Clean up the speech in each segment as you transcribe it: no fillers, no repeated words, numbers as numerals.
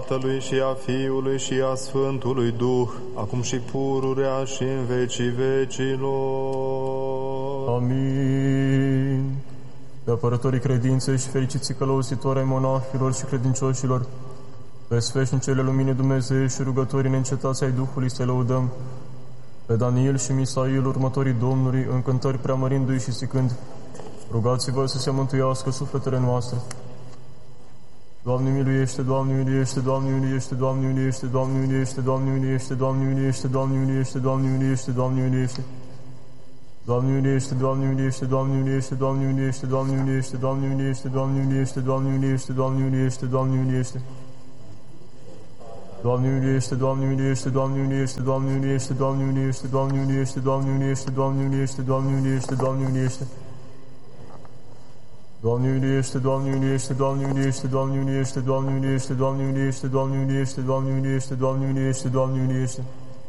Tatălui și a Fiului și a Sfântului Duh, acum și pururea și în vecii vecilor. Amin. Pe apărătorii credinței și fericiții călăuzitori ai monahilor și credincioșilor, pe sfeșnicele luminii Dumnezeu și rugătorii neîncetați ai Duhului să lăudăm, pe Daniel și Misail, următorii Domnului, în cântări preamărindu-i și zicând: rugați-vă să se mântuiască sufletele noastre. Doamne miluiește, Doamne miluiește, Doamne miluiește, Doamne miluiește, Doamne miluiește, Doamne miluiește, Doamne miluiește, Doamne miluiește, Doamne miluiește, Doamne miluiește. Doamne miluiește, Doamne miluiește, Doamne miluiește, Doamne miluiește, Doamne miluiește, Doamne miluiește, Doamne miluiește, Doamne miluiește, Doamne miluiește, Doamne miluiește. Doamne miluiește, Doamne miluiește, Doamne miluiește, Doamne miluiește, Doamne miluiește, Doamne miluiește, Doamne miluiește, Doamne miluiește, Doamne miluiește, Doamne miluiește. Doamne miluiește, Doamne miluiește, Doamne miluiește, Doamne miluiește, Doamne miluiește, Doamne miluiește, Doamne miluiește, Doamne miluiește, Doamne miluiește, Doamne miluiește.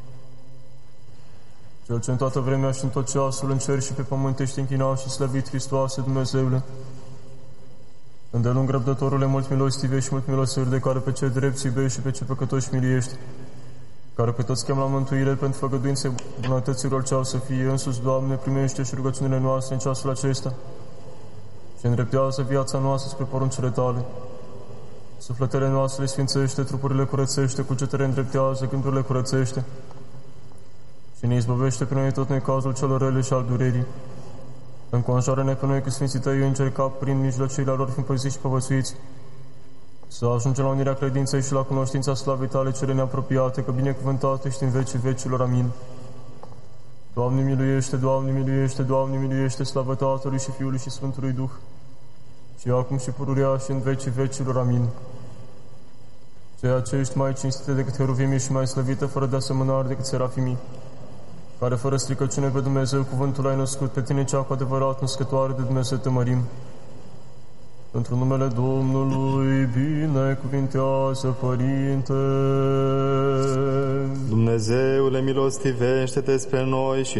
Cel ce în toată vremea și în tot ceasul în cer și pe pământ ești închinat și slăvit, Hristoase, Dumnezeule. Îndelung răbdătorule, mult milostive și mult milosări, de care pe cei drepți iubești și pe cei păcătoși miliești, care pe toți chem la mântuire pentru făgăduințe bunătăților ce au să fie însuți, Doamne, primește și rugăciunile noastre în ceasul acesta și îndreptează viața noastră spre poruncile Tale. Sufletele noastre sfințește, trupurile curățește, cugetele îndreptează, gândurile curățește și ne izbăvește pe noi tot necazul celor rele și al durerii. Înconjoară-ne pe noi cu Sfinții Tăi îngeri, ca prin mijlociile lor fiind păziți și povățuiți, să ajungem la unirea credinței și la cunoștința slavei Tale cele neapropiate, că binecuvântate ești în vecii vecilor. Amin. Doamne miluiește, Doamne miluiește, Doamne miluiește, slavă Tatălui și Fiului și Sfântului Duh, și acum și pururea și în vecii vecilor. Amin. Ceea ce ești mai cinstită decât heruvimii și mai slăvită fără de asemănare decât serafimii, care fără stricăciune pe Dumnezeu cuvântul ai născut, pe Tine cea cu adevărat născătoare de Dumnezeu te mărim. Pentru numele Domnului binecuvintează, Părinte. Dumnezeule, milostivește-te spre noi și